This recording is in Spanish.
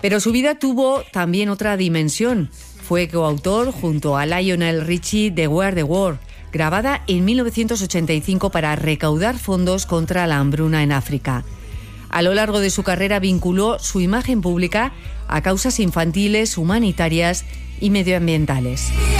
Pero su vida tuvo también otra dimensión. Fue coautor junto a Lionel Richie de Where the War, grabada en 1985 para recaudar fondos contra la hambruna en África. A lo largo de su carrera vinculó su imagen pública a causas infantiles, humanitarias y medioambientales.